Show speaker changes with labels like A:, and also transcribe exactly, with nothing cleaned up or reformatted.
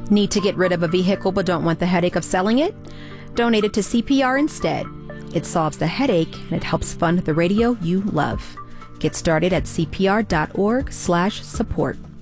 A: Need to get rid of a vehicle but don't want the headache of selling it? Donate it to C P R instead. It solves the headache and it helps fund the radio you love. Get started at C P R dot org slash support.